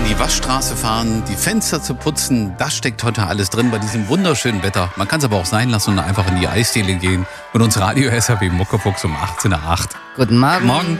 die Waschstraße fahren, die Fenster zu putzen, das steckt heute alles drin bei diesem wunderschönen Wetter. Man kann es aber auch sein lassen und einfach in die Eisdiele gehen und uns Radio SRB Muckefuchs um 18.08 Uhr. Guten Morgen. Morgen.